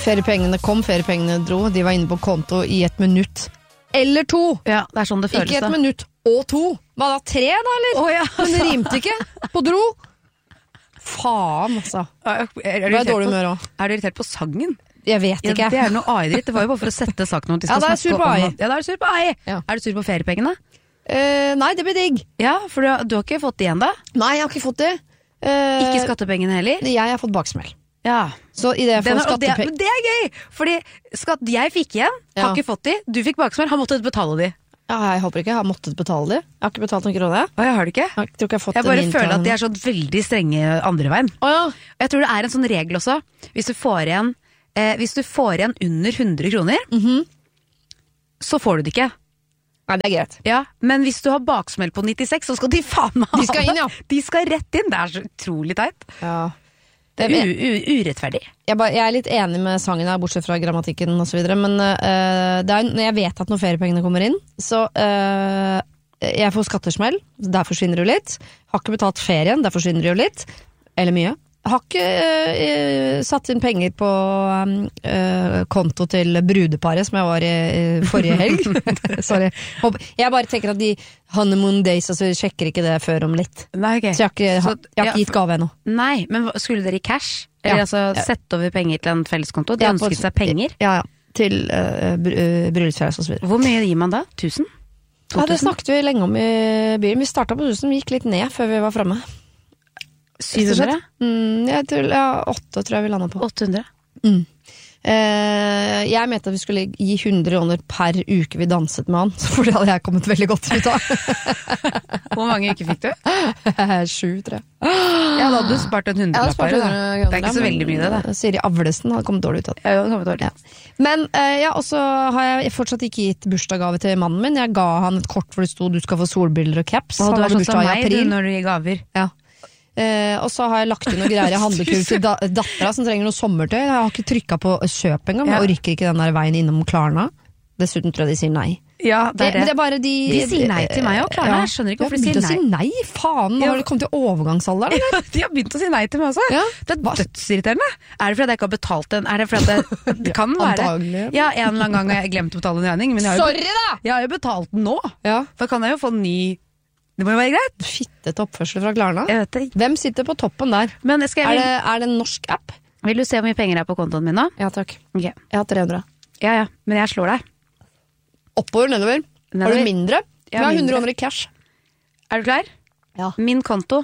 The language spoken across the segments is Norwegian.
Feriepengene kom, feriepengene dro. De var inne på konto i 1 minutt. Eller 2. Ja, det sånn det føles. Ikke 1 minutt og 2. Hva da, 3 da, eller? Ja, Men det rimte ikke på dro. Faen, altså. Er du dårlig humør også? Er du irritert på sangen? Jeg vet ikke. Det noe AI-dritt. Det var jo bare for å sette saken om at de skal det snakke sur på AI. Ja, da er du sur på AI. Ja. Er du sur på feriepengene? Nei, det blir digg. Ja, for du har ikke fått det igjen da? Nei, jeg har ikke fått det. Ikke skattepengene heller? Jeg har fått baksmell. Ja. Så i det jeg får skattepenger... Det er gøy! Fordi jeg fikk igjen, har ikke fått de. Du fikk baksmell, har måttet betale de. Ja, jeg håper ikke jeg har måttet betale de. Jeg har ikke betalt noen krone. Jeg har det ikke. Jeg tror ikke jeg har fått jeg bare føler at de er sånn veldig strenge andre veien. Ja. Jeg tror det er en sånn regel også. Hvis du får igjen under 100 kroner, så får du det ikke. Nei, det er greit. Ja, men hvis du har baksmell på 96, så skal de faen meg ha De skal inn, ja. De skal rett inn. Det er så utrolig teit. Ja. Det er urettferdig. Jeg er litt enig med sangen her, bortsett fra grammatikken og så videre, men når jeg vet at når feriepengene kommer inn, så jeg får skattesmell, der forsvinner det jo litt. Har ikke betalt ferien, der forsvinner det jo litt. Eller mye. Har ikke satt inn penger på konto til brudeparet som jeg var i forrige helg. Sorry. Jeg bare tenker at de honeymoon days, altså sjekker ikke det før om litt. Nei, okay. Så jeg har ikke gitt gave ennå. Nei, men skulle dere i cash? Eller sette over penger til en felleskonto? De ønsket seg penger? Ja, til bryllupsfeiring og så videre. Hvor mye gir man da? 1000? 2000? Ja, det snakket vi lenge om i byen. Vi startet på 1000, vi gikk litt ned før vi var fremme. 700? 8 tror jeg vi landet på. 800? Jeg mente at vi skulle gi 100 kroner per uke vi danset med han, for det hadde jeg kommet veldig godt ut av. Hvor mange uker fikk du? 7, tror jeg. Ja, da hadde du spart en 100-lapp her. Det er ikke så veldig mye det. Siri Avlesen hadde kommet dårlig ut av det. Ja, det kommet dårlig. Ja. Men og så har jeg fortsatt ikke gitt bursdagsgave til mannen min. Jeg ga han et kort hvor det sto du skal få solbriller og caps. Og du er sånn som meg du, når du gir gaver. Ja. Og så har jeg lagt inn noe greier i handlekurv til dattera som trenger noe sommertøy. Jeg har ikke trykket på kjøp engang. Jeg orker ikke den der veien innom Klarna. Dessuten tror jeg de sier nei. Ja, det er bare de sier nei til meg også, Klarna. Jeg skjønner ikke hvorfor de sier nei. Si nei, faen, nå har de kommet til overgangsalderen. Ja, de har begynt å si nei til meg også. Ja. Det er dødsirriterende. Er det fordi jeg ikke har betalt den? Er det fordi det kan være? Antagelig. Ja, en eller annen gang har jeg glemt å betale en regning. Men Sorry da! Jeg har jo betalt den nå. Ja. For kan jeg jo få en ny. Det må jo være greit. Fittete oppførsel fra Klarna. Jeg vet det. Hvem sitter på toppen der? Men er det en norsk app? Vil du se hvor mye penger er på kontoen min nå? Ja, takk. Okay. Jeg har 300. Ja, men jeg slår deg. Oppover, nedover. Har du mindre? Ja, jeg har 100 kroner i cash. Er du klar? Ja. Min konto.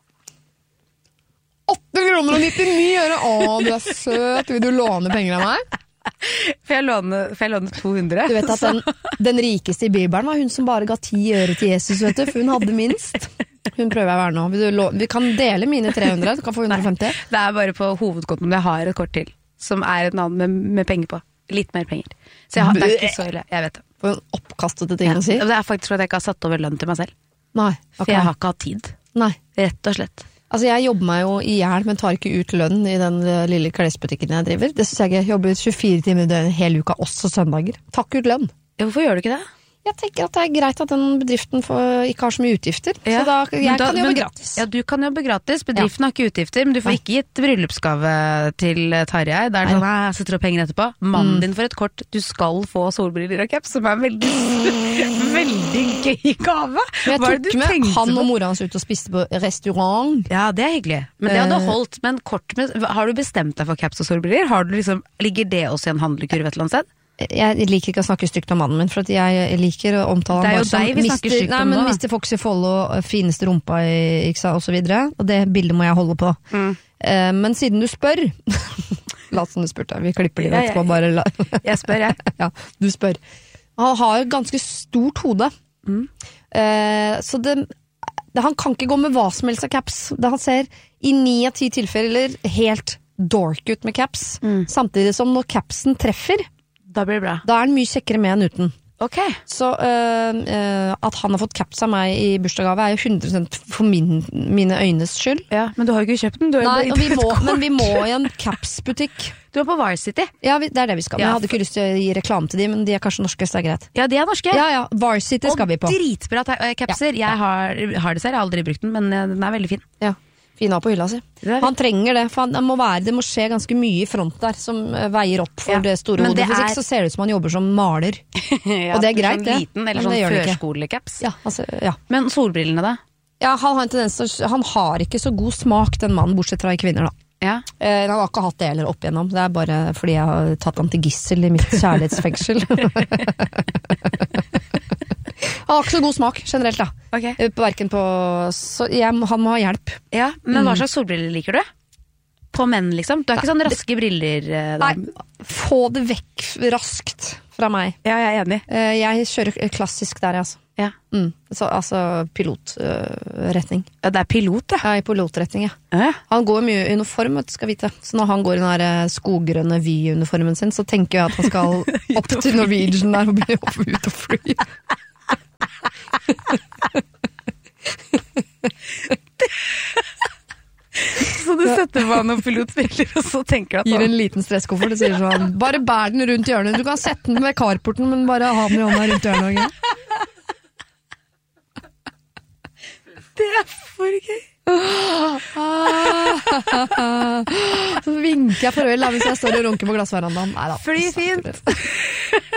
8,99 øre. Å, du er søt. Vil du låne penger av meg? For jeg låne 200. Du vet at den rikeste i Bibelen var hun som bare ga 10 øre til Jesus, vet du, for hun hadde minst. Hun prøver jeg å være nå. Vi kan dele mine 300, du kan få 150. Nei, det er bare på hovedkontoen, men jeg har et kort til, som er et navn med penger på. Litt mer penger. Så det er ikke så ille, jeg vet det. For en oppkastete ting å si. Det er faktisk fordi jeg ikke har satt over lønn til meg selv. Nei. Okay. For jeg har ikke hatt tid. Nei. Rett og slett. Altså jeg jobber meg jo i hjel, men tar ikke ut lønn i den lille klesbutikken jeg driver. Det synes jeg jobber 24 timer i døgnet hele uka, også søndager. Takk ut lønn. Hvorfor gjør du ikke det? Jeg tenker at det er greit at den bedriften ikke har så mye utgifter. Ja. Så jeg kan jobbe gratis. Ja, du kan jobbe gratis. Bedriften har ikke utgifter, men du får ikke gitt bryllupsgave til Tarjei. Da er det sånn, jeg setter opp penger etterpå. Mannen din får et kort, du skal få solbriller og caps, som er veldig, veldig gøy gave. Men jeg tok med han og mora hans ut og spiste på restaurant. Ja, det er hyggelig. Men det hadde holdt. Men har du bestemt deg for caps og solbriller? Ligger det også i en handlekurv et eller annet sted? Jeg liker ikke å snakke stygt om mannen min, for at jeg liker å omtale han bare som Mr. Foxy Follow, fineste rumpa og så videre, og det bildet må jeg holde på. Men siden du spør la som du spurte, vi klipper det etterpå bare jeg spør, jeg. Ja, du spør. Han har jo ganske stort hode, så han kan ikke gå med hva som helst av caps. Det han ser i 9 av 10 tilfeller helt dork ut med caps, samtidig som når capsen treffer, da blir det bra. Da er den mye kjekkere med enn uten. Ok. Så at han har fått caps av meg i bursdagsgave er jo 100% for mine øynes skyld. Ja, men du har jo ikke kjøpt den. Nei, men vi må i en capsbutikk. Du er på Varsity. Ja, det er det vi skal. Men jeg hadde ikke lyst til å gi reklame til dem, men de er kanskje norske, så det er greit. Ja, de er norske. Ja, Varsity skal vi på. Og dritbra capser. Jeg har det selv, jeg har aldri brukt den, men den er veldig fin. Ja. Fina på hylla si. Han trenger det, for det må skje ganske mye i front der som veier opp for det store hodet. Hvis ikke så ser det ut som han jobber som maler. Og det er greit, det. Liten, eller sånn førskolecaps. Ja, altså, ja. Men solbrillene da? Ja, han har en tendens til, han har ikke så god smak, den mannen, bortsett fra i kvinner da. Ja. Han har ikke hatt det heller opp igjennom. Det er bare fordi jeg har tatt han til gissel i mitt kjærlighetsfengsel. Han har ikke så god smak, generelt da. Okay. Hverken på... han må ha hjelp. Ja, men hva slags solbriller liker du? På menn, liksom? Du har ikke sånne raske briller der. Nei, få det vekk raskt fra meg. Ja, jeg er enig. Jeg kjører klassisk der, altså. Ja. Så, altså pilotretning. Ja, det er pilot, ja. Ja, i pilotretning, ja. Han går mye i uniform, skal vite. Så når han går i den der skoggrønne Vy-uniformen sin, så tenker jeg at han skal opp til Norwegian der og bli ut og fly. Så du setter på noen pilotbriller og så tenker du at gir en liten stresskoffert og sier sånn, bare bær den rundt hjørnet, du kan sette den ved carporten, men bare ha den i hånda rundt hjørnet. Okay? Det er for gøy. Så vinker jeg for øl hvis jeg står og runker på glassverandaen. Neida, fly fint.